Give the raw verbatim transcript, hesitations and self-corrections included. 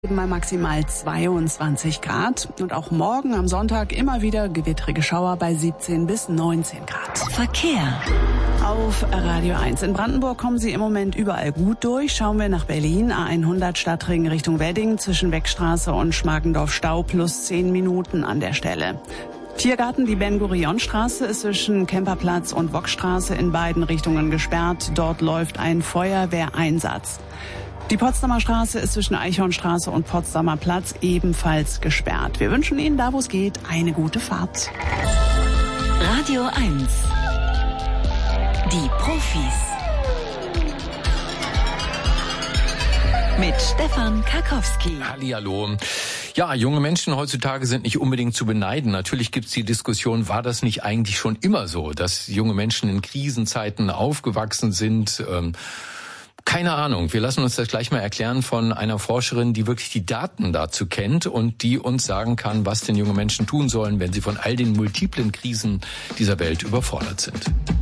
Mal maximal zweiundzwanzig Grad und auch morgen am Sonntag immer wieder gewittrige Schauer bei siebzehn bis neunzehn Grad. Verkehr. Auf Radio eins. In Brandenburg kommen Sie im Moment überall gut durch. Schauen wir nach Berlin. A hundert Stadtring Richtung Wedding zwischen Weckstraße und Schmargendorf Stau plus zehn Minuten an der Stelle. Tiergarten, die Ben-Gurion-Straße ist zwischen Kemperplatz und Wokstraße in beiden Richtungen gesperrt. Dort läuft ein Feuerwehreinsatz. Die Potsdamer Straße ist zwischen Eichhornstraße und Potsdamer Platz ebenfalls gesperrt. Wir wünschen Ihnen, da wo es geht, eine gute Fahrt. Radio eins. Die Profis. Mit Stefan Karkowski. Hallihallo. Ja, junge Menschen heutzutage sind nicht unbedingt zu beneiden. Natürlich gibt's die Diskussion, war das nicht eigentlich schon immer so, dass junge Menschen in Krisenzeiten aufgewachsen sind? Ähm, Keine Ahnung. Wir lassen uns das gleich mal erklären von einer Forscherin, die wirklich die Daten dazu kennt und die uns sagen kann, was denn junge Menschen tun sollen, wenn sie von all den multiplen Krisen dieser Welt überfordert sind.